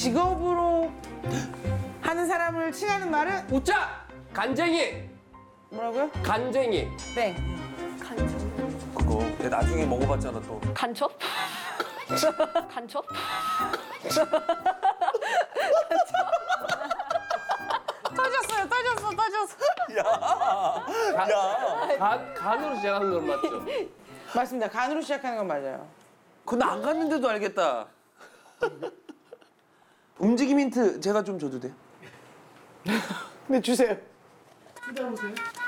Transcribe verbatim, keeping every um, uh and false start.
직업으로 하는 사람을 칭하는 말은 웃자! 간쟁이! 뭐라고요? 간쟁이. 땡. 그거 내가 나중에 먹어봤잖아 또. 간첩? 간첩? 터졌어요, 터졌어, 터졌어. 야, 간, 간으로 시작한 건 맞죠? 맞습니다. 간으로 시작하는 건 맞아요. 그건 안 갔는데도 알겠다. 움직임 힌트 제가 좀 줘도 돼요? 네, 주세요. 찾아보세요.